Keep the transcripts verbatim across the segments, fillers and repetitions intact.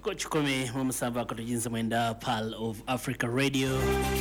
Coach Kome mumusava akatujinza mwenda Pearl of Africa Radio,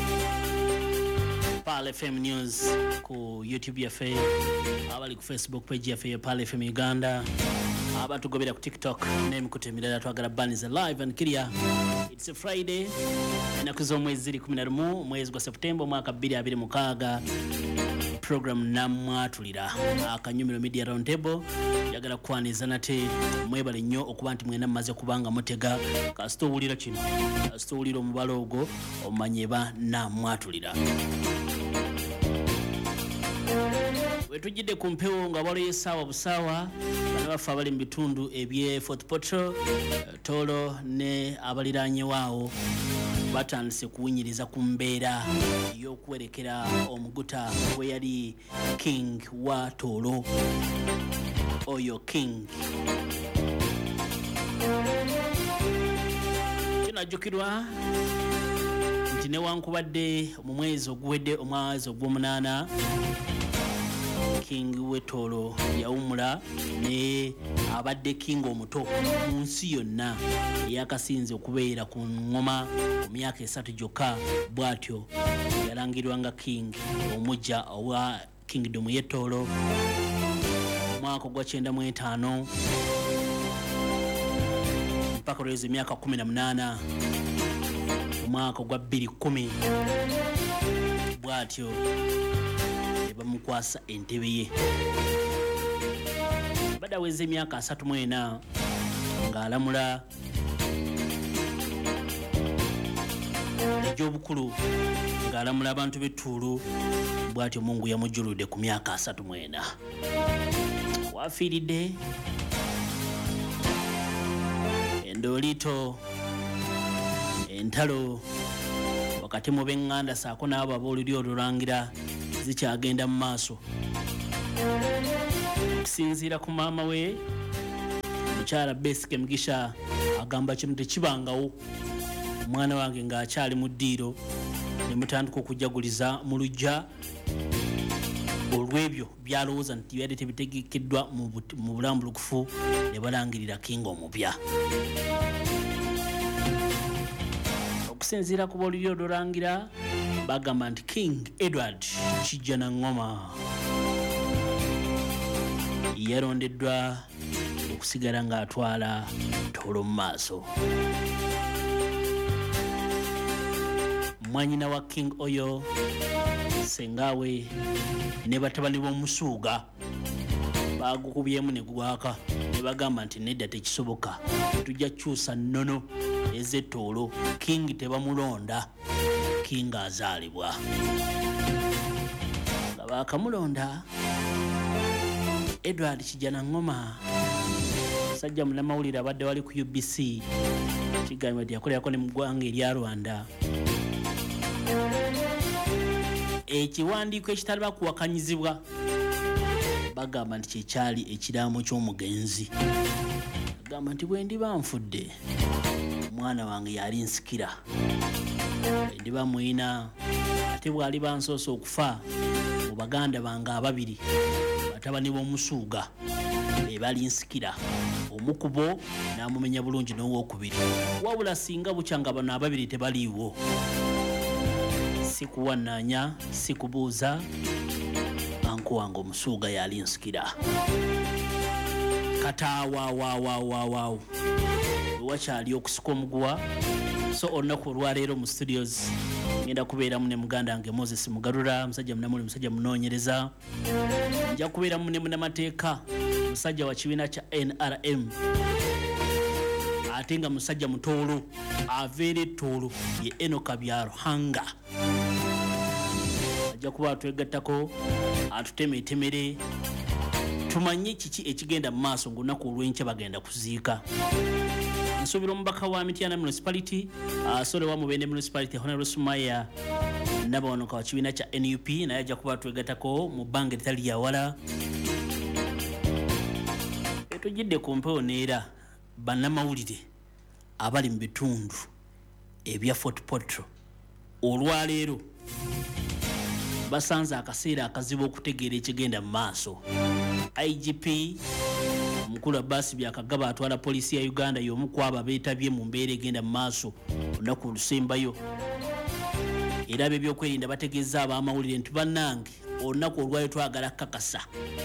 Pearl F M News ku YouTube yafe, abali ku Facebook page yafe ya Pearl F M Uganda, abatugobera ku TikTok n'emikutu emirala twagala baniza live and clear. It's a Friday, inakuzo mwezi kumi na rimwe mwezi gwa September mwaka bbiri abiri mukaaga. Program namwatulira akanyumiro media round table yagala kwaniza nate mwebale nnyo okuba nti mwena maze kubanga mutega kasito wulira kino kasito wulira omubalogo omanyeba namwatulira wetujide ku mpewo nga walo yesawa busawa bafa abali mu bitundu ebye Fort Portal Tolo ne abaliranye waawo batandise kuwinyiriza ku mbeera y'okwerekera omuguta we yali King wa Tolo oyo King kinajjukirwa nti newankubadde mu mwezi oguwedde omwezi ogw'omunaana King wetolo yawumula ne abadde King omuto mu nsi yonna yakasinze okubeera ku ngoma mu myaka esatu gyokka bwatyo yalangirwa nga King omujja owa Kingdom yetolo mwaka gwa kyenda mu etaano mpaka lwezi myaka kumi na munaana mwaka gwa bbiri kumi bwatyo bamukwasa entebe ye bada weze emyaka asatu mu ena ng'alamula egy'obukulu ng'alamula abantu b'ettuulu bw'atyo Mungu yamujjuludde ku myaka asatu mu ena wafiiridde endoolito entalo wakati mu b'eŋŋanda saako n'abo abooluli olulangira zikyagenda mu maaso okusinziira ku maama we mukyala Besike Mugisha agamba kino tekibangawo omwana wange ng'akyali mu ddiiro ne mutandika okujaguliza mu lujja olw'ebyo byalowooza nti byali tebitegekeddwa mu bulambulukufu ne balangirira King omupya okusinziira ku booluli olulangira bagamba nti King Edward Kijana Ngoma yarondeddwa okusigala ng'atwala Tolo mu maaso. Mwanyina wa King oyo sengawe ne batabani b'omusuuga bagukubyemu ne gwaka ne bagamba nti nedda tekisoboka tujja kyusa nnono ez'ettolo King tebamulonda King azaalibwa nga bakamulonda Edward Kijana Ngoma sajja munnamawulire abadde wali ku U B C kigambo nti yakolerako ne mu ggwanga erya Rwanda ekiwandiiko ekitaliba kuwakanyizibwa bagamba nti kyekyali ekiraamo ky'omugenzi agamba nti bwe ndiba nfudde omwana wange yali nsikira ndi bamwina ate bwali bansoose okufa mu baganda bange ababiri batabani b'omusuuga be bali nsikira omukubo n'amumenya bulungi n'owokubiri wabula singa bukya nga bano ababiri tebaliiwo si kuwannanya si kubuuza anku wange omusuuga yali nsikira kataawaawaawaawaawo wakyali okusika omuguwa so olunaku olwaleero mu studios ngenda kubeeramu ne muganda wange Moses Mugarura musajja munamuli musajja munoonyereza nja kubeeramu ne munnamateeka musajja wa kibiina kya N R M ate nga musajja mutoolo aveera ettoolo ye Enoka Byaruhanga ajja kuba atwegattako atutemeetemere tumanye kiki ekigenda mu maaso ng'olunaku olw'enkya bagenda kuziika nsuubira omubaka wa Mityana Municipality asole wa Mubende Municipality Honorable Sumaya Nabawonoka wa kibiina kya N U P naye ajja kuba atwegattako mu bbanga eritali yawala etujjidde ku mpewo neera bannamawulire abali mu bitundu ebya Fort Portal olwaleero basanze akaseera akazibu okutegeera ekigenda mu maaso I G P omukulu Abbas byakagaba atwala poliisi ya Uganda y'omu ku abo abeetabye mu mbeera egenda mu maaso olunaku olusembayo. Era ab'ebyokwerinda bategeeza ab'amawulire nti bannange olunaku olwayo twagala kakasa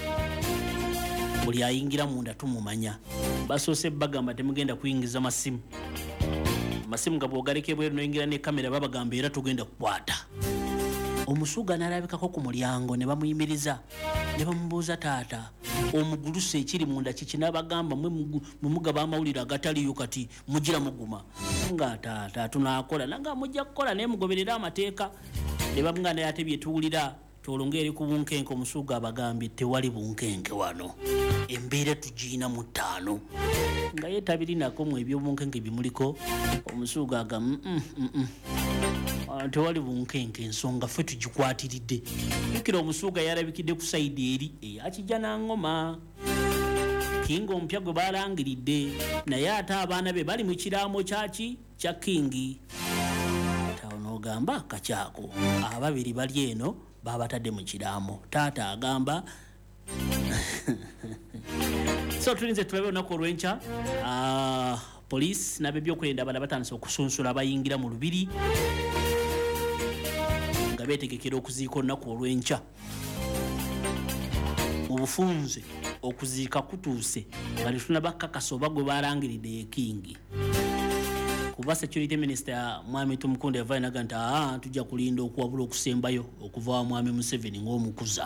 buli ayingira munda tumumanya. Basoose bagamba temugenda kuyingiza masimu masimu nga bw'ogaleka ebweru noyingira ne kamera babagamba era tugenda kukwata. Omusuga n'alabikako ku mulyango ne bamuyimiriza ne bamubuuza taata omugulusa ekiri munda kiki n'abagamba mwe mugaba amawulire agataliyo kati mugira muguma nga taata tunaakola nanga mujja kukola naye mugoberera amateeka. Ne bamugamba naye ate byetuwulira tolongere ku bunkenke. Omusuga abagambye tewali bunkenke wano embeera tugiina mu ttaano nga yeetabirinako mu ebyobunkenke bimuliko. Omusuga agamba mm -mm -mm. Uh, tewali bunkenke ensonga ffe tugikwatiridde. Jukira omusuga yarabikidde ku sayidi eri eyakijja n'angoma Kingi omupya gwe balangiridde naye ate abaana be bali mu kiraamo kyaki kya Kingi. Tawo n'ogamba kakyako ababiri bali eno babatadde mu kiraamo. Taata agamba so tulinze tulabe olunaku olw'enkya. uh, poliisi n'ab'ebyokwerinda abala batandise okusunsula abayingira mu lubiri nga beetegekera okuziika olunaku olw'enkya. Mu bufunze okuziika kutuuse nga tetunabakakasa oba gwe balangiridde ye Kingi. Kuba security minister Mwami Tumukunde yavaayo naga nti aa tujja kulinda okuwabula okusembayo okuva wa Mwami Museveni ng'omukuza.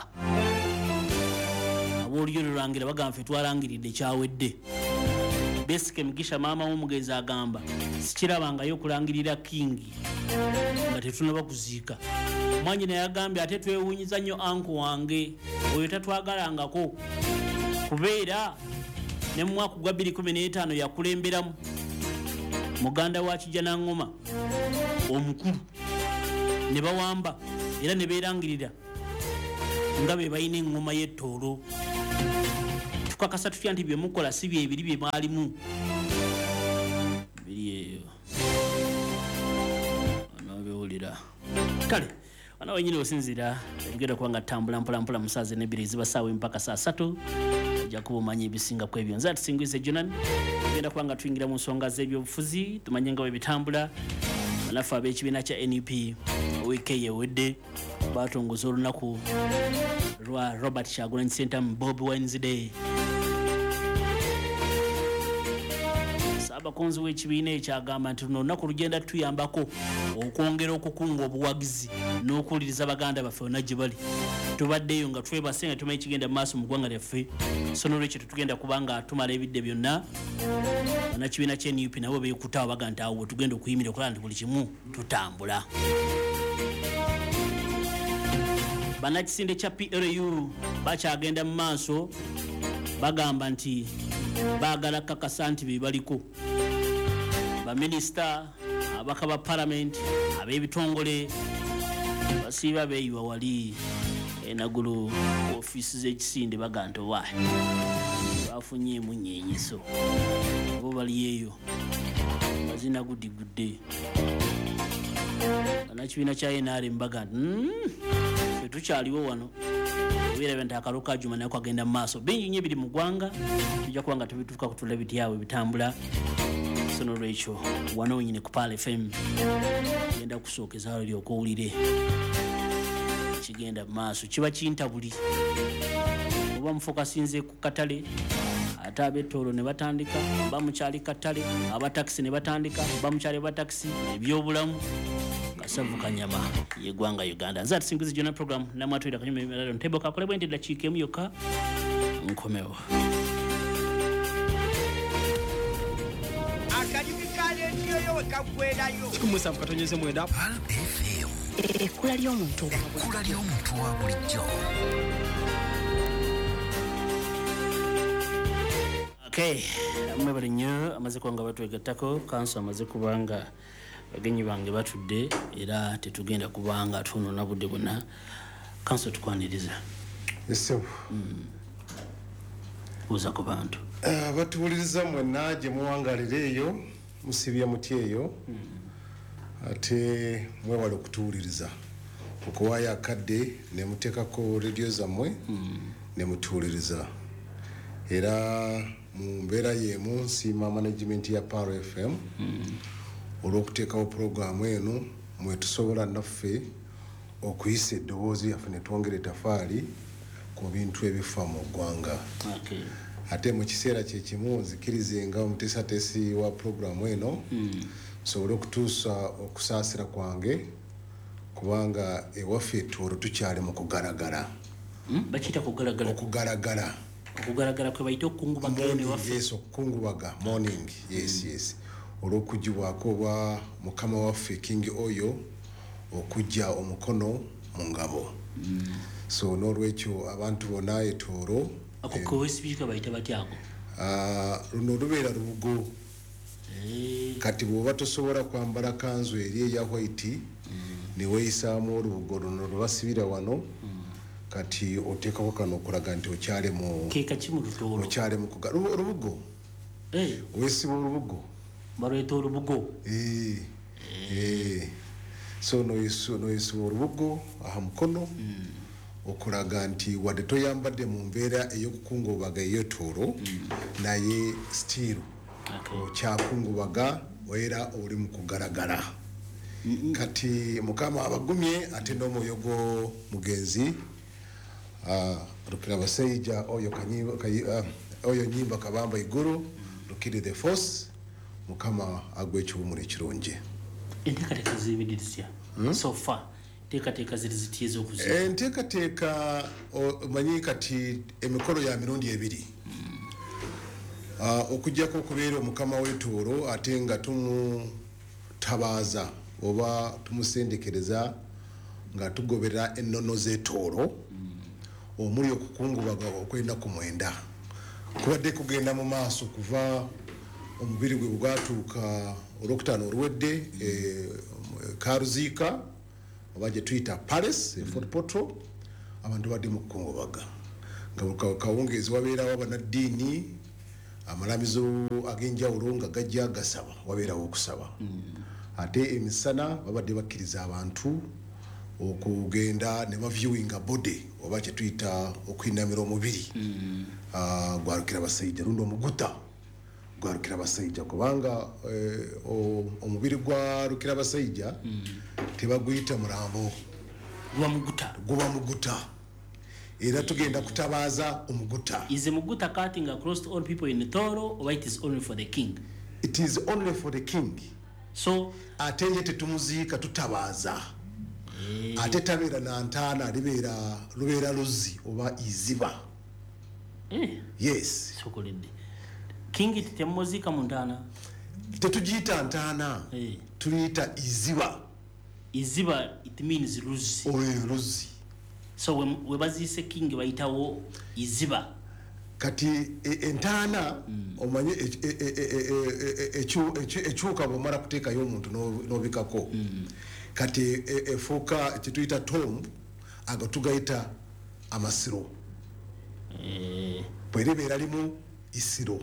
Aboolyo lwangira bagamba ffe twalangiridde kyawedde. Besike Mugisha maama w'omugenzi agamba sikirabangayo okulangirira Kingi nga tetunaba kuziika. Mwanyi naye agambye ate twewuunyiza nnyo anko wange oyo tatwagalangako kubeera ne mu mwaka gwa bbiri kumi n'etaano yakulemberamu muganda wa Kijja n'Angoma omukulu ne bawamba era ne beerangirira nga be balina engoma y'ettoolo. Tukakasa tutya nti bye mukola si bye ebiri bye mwalimu biri eyo anaabewulira kale wana wenyini osinzira egenda kuba nga tambula mpola mpola mu saa zino ebbiri eziba ssaawa mpaka saa ssatu ojja kuba omanyi ebisinga ku ebyo. Nze atusingize Jonan tugenda kuba nga tuyingira mu nsonga z'ebyobufuzi tumanye nga bwe bitambula. Banaffe ab'ekibiina kya N U P wiiki ewedde batongoza olunaku lwa Robert Kyagulanyi Ssentamu Bobi Wine's Day. Abakonzi w'ekibiina ekyagamba nti luno olunaku lugenda tuyambako okwongera okukunga obuwagizi n'okuwuliriza baganda baffe wonna gye bali. Tubaddeyo nga twebase nga tumanyi kigenda mu maaso mu ggwanga lyaffe. So n'olwekyo tetugenda kuba nga tumala ebidde byonna. Bannakibiina kya N U P nabo beekutawo baga nti awo tugenda okuyimira okulaba nti buli kimu tutambula. Bannakisinde kya P L U bakyagenda mu maaso bagamba nti baagala kakasa nti be baliko baminisita abaka ba palamenti ab'ebitongole basiiba beeyiwa wali enagulu ofiisi z'ekisinde baga nti owa bafunyeemu nnyenyeso abo bali eyo bazina guddigudde. Bannakibiina kya N R M baga nti ffe tukyaliwo wano weeraba nti akalo ka Juma nako agenda mu maaso. Bingi nnyo biri mu ggwanga tujja kuba nga tubituuka kutula bityawe bitambula. So n'olwekyo wano wenyini ku Pal F M genda kusookeza olyoka owulire kigenda mu maaso. Kiba kintabuli oba mufokasinze ku katale ate ab'ettoolo ne batandika bamukyali katale abatakisi ne batandika bamukyali batakisi ebyobulamu Kasavu Kanyama yeggwanga Uganda. Nze atusingiza Jonan program namwatulira kanyuma emirala ntebo kakole bwente dakiika emu yokka nkomewo. Akadimikale ndiyo wekagwerayo kikumusa mukatonyeze mwenda ekkula ly'omuntu ekkula ly'omuntu wa bulijjo. Okay, mmwe bali nnyo amaze kuba nga batwegattako kanso amaze kuba nga bagenyi bange batudde era tetugenda kubanga tunona budde bonna. Kanso tukwaniriza Yesu buuza ku bantu batuwuliriza mwenna gye muwangalira eyo musibya muti eyo ate mwewala okutuwuliriza okuwaayo akadde ne muteekako rediyo zammwe ne mutuwuliriza era mu mbeera y'emu nsiima management ya Paro F M olw'okuteekawo puroguramu eno mwe tusobola naffe okuyisa eddoboozi yaffe ne twongera ettafaali ku bintu ebifa mu ggwanga. Ate mu kiseera kye kimu nzikirizenga omuteesateesi wa puroguramu eno nsobole okutuusa okusaasira kwange kubanga ewaffe ettoolo tukyali mu kugalagala. Bakiyita kugalagala? Okugalagala. Okugalagala kwe bayita okukungubaga ewaffe? Yes, okukungubaga. Morning. Yes, yes. Olw'okugibwako oba mukama waffe King Oyo okujja omukono mu ngabo. So n'olwekyo abantu bonna ettoolo ako kowesibika bayita batya ako? Luno lubeera lubugo. Kati bw'oba tosobola kwambala kanzu eri eya white ne weeyisaamu olubugo luno lwebasibira wano kati oteekako kano okulaga nti okyali mu keeka ki mu lutoolo? Okyali mu kuga olubugo. Weesiba olubugo balweta olubugo. So noyesiba olubugo aha mukono okulaga nti wadde toyambadde mu mbeera ey'okukungubaga ey'ettoolo naye still okyakungubaga era oli mu kugalagala. Kati mukama abagumye ate n'omwoyo gwo mugenzi Lukira Basajja oyo oyo Nyimba Kabamba Iguru Lukiri the Force mukama agwe ekiwumula ekirungi. Enteekateeka z'ebidirisya so far teekateeka ziri zitya ez'okuzimba? Enteekateeka omanyi kati emikolo ya mirundi ebiri okujjako okubeera omukama w'ettoolo ate nga tumutabaaza oba tumusendekereza nga tugoberera ennono z'ettoolo omuli okukungubaga okw'ennaku mwenda kubadde kugenda mu maaso kuva omubiri gwe bwatuuka olwokutaano oluwedde Karuziika oba gye tuyita Palace Fort Portal abantu badde mu kukungubaga nga kawungeezi wabeerawo abannaddiini amalamizo ag'enjawulo nga gajja gasaba wabeerawo okusaba ate emisana babadde bakkiriza abantu okugenda ne baviewinga body oba kye tuyita okwinamira omubiri gwa Lukira Basajja lundi omuguta gwa Lukira Basajja kubanga omubiri gwa Lukira Basajja tebaguyita mulambo guba muguta guba muguta era tugenda kutabaaza omuguta. Is a muguta cutting across to all people in the Toro or it is only for the king? It is only for the king. So ate ye tetumuziika tutabaaza ate tabeera na ntaana libeera lubeera luzzi oba iziba. Yes. Sokoledde king temuziika mu ntaana tetugiyita ntaana tuliyita iziba. Iziba it means luzzi. Oyo luzzi. So we webaziise king bayitawo iziba kati entaana omanye ekyuka bw'omala kuteekayo omuntu n'obikako kati efuuka kyetuyita tomb ago tugayita amasiro bweribeera limu isiro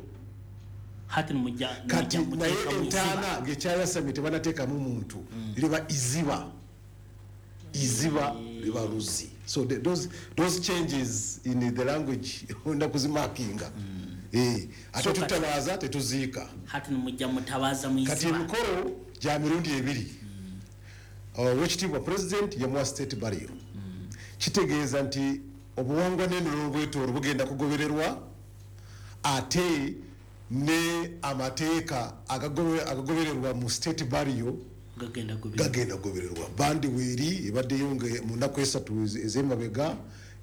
kati naye entaana ng'ekyayasamye tebanateekamu muntu liba iziba iziba liba luzzi. So the, those those changes in the language ndakuzimakinga eh ate tutabaza tetuziika hati numujja mutabaza muiziba kati emikolo gya mirundi ebiri owekitiibwa president yamwa state burial kitegeeza nti obuwangwa n'ennono bw'ettoolo bugenda kugobererwa ate ne amateeka agagobererwa mu state burial gagenda gobererwa bandi weeri ebaddeyo mu nnaku esatu ez'emabega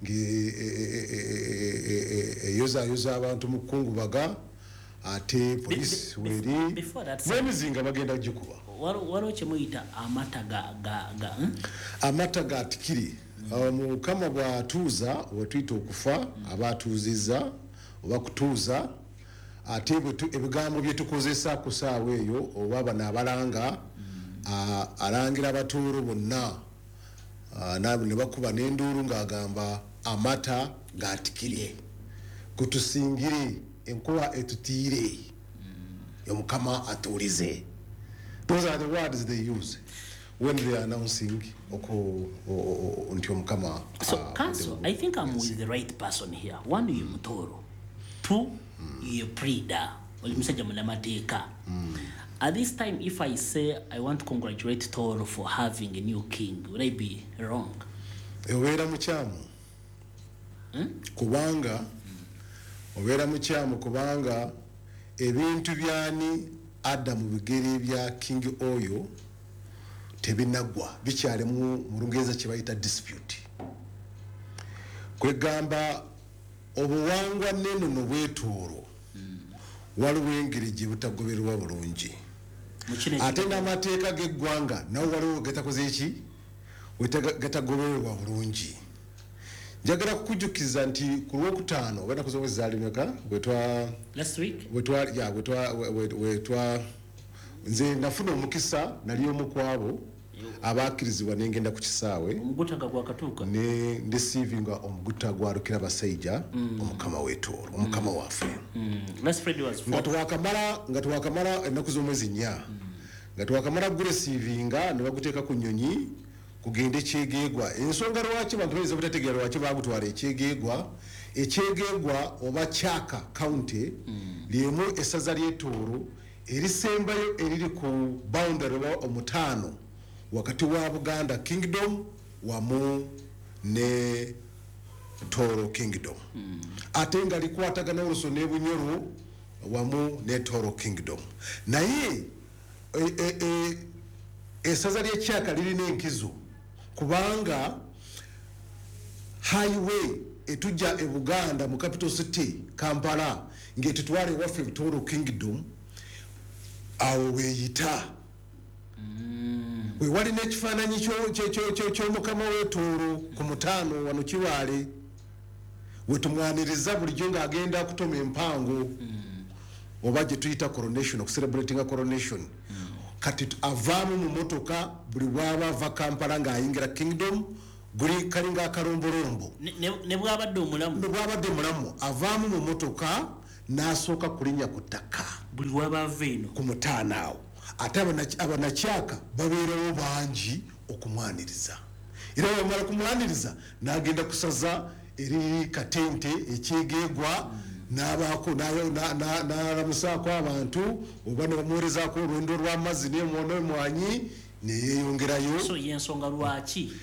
ng'eyozaayoza abantu mu kukungubaga ate poliisi weeri n'emizinga bagenda gikuba. Waliwo kye muyita amata ga amata ga tikiri mukama bw'atuuza oba tuyita okufa aba atuuzizza oba kutuuza ate ebigambo bye tukozesa ku ssaawa eyo oba bano abalanga alangira abatoolo bonna ne bakuba n'enduulu ng'agamba amata gatikire kutusingire enkuba etutiire omukama atuulize. Those are the words they use when they are announcing nti omukama. So council, I think I'm with the right person here. One, you Mutoro. Two, ye pleader oli musajja munamateeka at this time if I say I want to congratulate Toro for having a new king would I be wrong obeera mukyamu kubanga obeera mukyamu kubanga ebintu byani adda mu bigere bya king oyo tebinagwa bikyali mu Lungereza kye bayita dispute kwegamba obuwangwa neno no bwetooro waliwo engeri gye butagoberwa bulungi ate n'amateeka g'eggwanga nawo waliwo gatakoze eki gatagoberwa bulungi njagala kukujukiza nti ku lwokutaano oba nakuza wezaalimeka wetwa wetwa ya wetwa wetwa nze nafuna omukisa nali omu kwabo abakkirizibwa n'engenda ku kisaawe omugutaga gwakatuuka ne ndesiivinga omuguta gwarukira basajja omukama w'etooro omukama waffe nga twakamala nga twakamala ennaku z'omwezi nnya nga twakamala guresiivinga ne baguteeka ku nnyonyi kugenda ekyegeegwa ensonga lwaki bantu bayinza obutategeera lwaki bagutwala ekyegeegwa ekyegeegwa oba kyaka county lyemu essaza ly'etooro erisembayo eriri ku boundary oba omutaano wakati wa Buganda Kingdom wamu ne Toro Kingdom mm. ate nga likwatagana oluso ne Bunyoro wamu ne Toro Kingdom naye e, e, e, esaza ly'ekyaka lirina enkizo kubanga highway etujja e Buganda mu capital city Kampala ng'etutwala ewaffe Toro Kingdom awo weeyita we wali n'ekifaananyi ky'omukama w'etooro ku mutaano wano Kiwaale we tumwaniriza bulijjo ng'agenda kutoma empango oba gye tuyita coronation okucelebratinga coronation kati avaamu mu motoka buli bw'aba ava Kampala ng'ayingira Kingdom guli kalinga akalombolombo ne bw'abadde omulamu ne bw'abadde omulamu avaamu mu motoka n'asooka kulinnya ku ttaka buli bw'aba ava eno ku mutaano awo ate abanakyaka babeerawo bangi okumwaniriza era bamala kumwaniriza n'agenda kusaza eri katente ekyegeegwa n'abaako n'alamusaako abantu oba ne bamuweerezaako olwendo lw'amazzi n'emwono emwanyi neyeeyongerayo so yensonga lwaki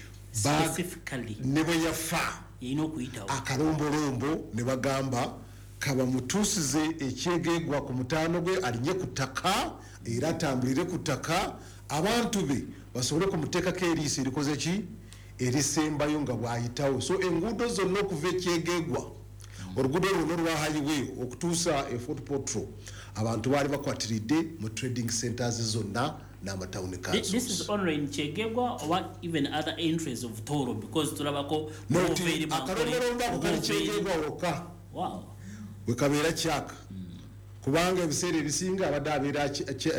ne bwe yafa yalina okuyitawo akalombolombo ne bagamba kabamutuusize ekyegeegwa ku mutaano gwe alinye ku ttaka era atambulire ku ttaka abantu be basobole kumuteekako eriiso erikoze ki erisembayo nga bw'ayitawo so enguudo zonna okuva ekyegeegwa oluguudo luno lwa highway okutuusa e Fort Portal abantu baali bakwatiridde mu trading centers zonna n'amatawuni councils. This is only in Chegegwa or even other entries of Toro because tulabako no akalombolombo ako kali Chegegwa wokka wekabeera kyaka kubanga ebiseera ebisinga abadde abeera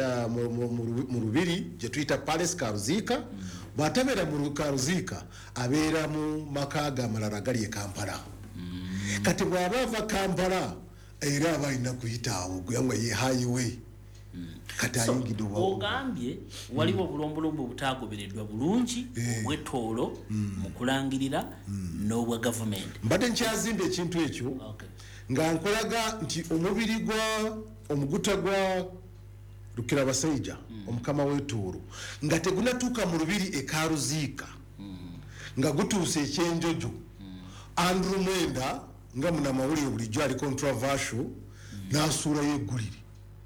mu lubiri gye tuyita Palace Karuziika bw'atabeera mu Karuziika abeera mu maka ge amalala gali e Kampala kati bw'aba ava Kampala era aba alina kuyita awo guyangwa ye highway kati ayingidde ogambye waliwo obulombolombo obutagobereddwa bulungi obw'etoolo mu kulangirira n'obwa gavumenti mbadde nkyazimba ekintu ekyo nga nkolaga nti omubiri gwa omuguta gwa Lukira Basajja omukama w'etoolo nga tegunatuuka mu lubiri e Karuziika nga gutuuse ekyenjojo Andrew Mwenda nga munamawulire bulijjo ali controversial n'asuulayo eggulire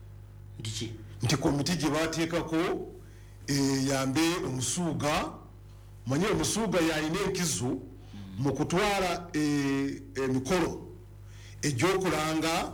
nti komiti gye baateekako eyambe omusuuga manye omusuuga yalina enkizo mu kutwala emikolo ejyokulanga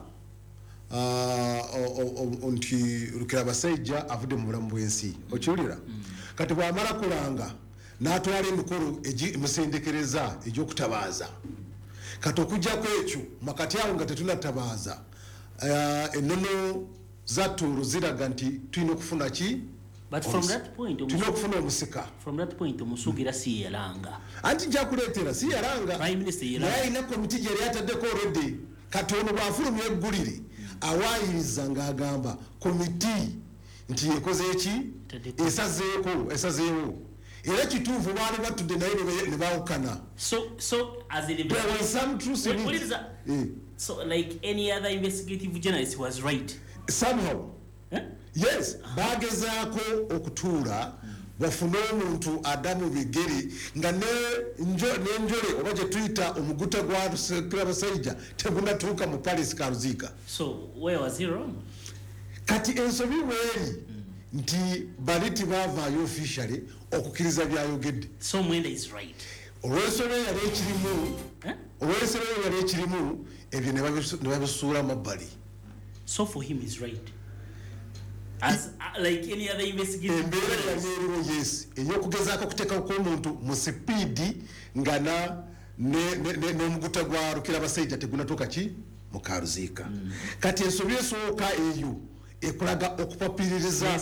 nti Lukira Basajja avudde mu bulamu bw'ensi okiwulira kati bw'amala kulanga n'atwala emikolo emusendekereza egy'okutabaaza kati okujjako ekyo makati awo nga tetunatabaaza ennono za Tooro ziraga nti tulina okufuna ki tulina okufuna omusika omusuugira si yalanga anti njakuleetera si yalanga naye alina komiti gye yali ataddeko olwedde kati ono bw'afulumya eggulire awaayiriza ng'agamba komiti nti ekoze eki esazeeko esazeewo era kituufu baali batudde naye ne baawukana So like any other investigative journalist was right. Somehow. Huh? Yes, bagezaako okutuula bafune omuntu adamu bigeri nga n'enjole oba gye tuyita omuguta gwa Basajja tegunatuuka mu Paris Karuziika. So where was he wrong? Kati ensobi weeri nti bali tibavaayo officially okukkiriza byayogedde. So Mwenda is right. Olw'ensobi yali ekirimu olw'ensobi yali ekirimu ebyo ne babisuula mabbali. So for him is right. As uh, like any other investigative journalist. Yes, eyokugezaako kuteekako omuntu mu sipiidi nga na n'omuguta gwa Basajja tegunatuuka ki mu Karuziika. Kati ensobi esooka eyo ekulaga okupapiririza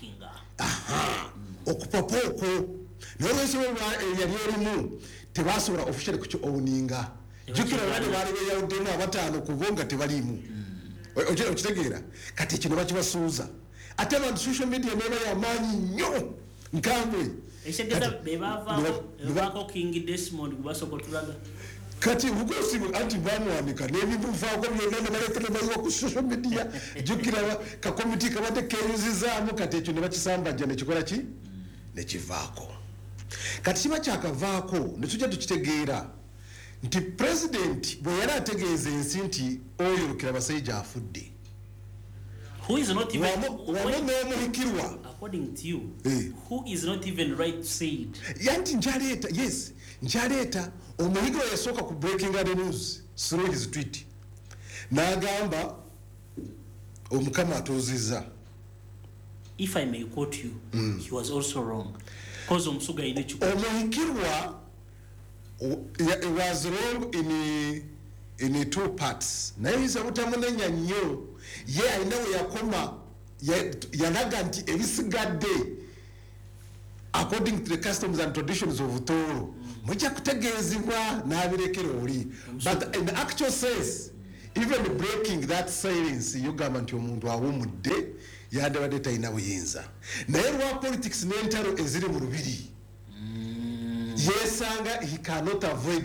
okupapa okwo naye olw'ensobi yali erimu tebasobola officially kukyo owuninga. Jjukira bali baali beeyawuddemu abataano ku bo nga tebaliimu. Okitegeera kati kino bakibasuuza ate abantu social media neba y'amaanyi nnyo nkambwe ekitegeeza bebaavaako King Desmond kubasokotulaga kati bugosi anti bamwanika n'ebibuvaako byonna ne baleka ne bayiwa ku social media. Jjukira kakomiti kabadde keeyuzizaamu kati ekyo ne bakisambajja ne kikola ki ne kivaako. Kati kiba kyakavaako ne tujja tukitegeera nti president bwe yali ategeeza ensi nti oyo Lukira Basajja afudde. Who is not even according to you? Eh. Who is not even right to say it? Yanti njaleta, yes, njaleta omuhigo yasooka ku breaking the news through his tweet. N'agamba omukama atuuzizza. If I may quote you, mm. he was also wrong. Because omusuga ine chukwa. Omuhikirwa it was wrong in in two parts. Na yisa utamunenya nnyo ye alina we yakoma yalaga nti ebisigadde according to the customs and traditions of Toro mujja kutegeezebwa n'abirekera oli. But in the actual sense, even breaking that silence yogamba nti omuntu awumudde yandabadde talina buyinza. Naye lwa politics n'entalo eziri mu lubiri yesanga he cannot avoid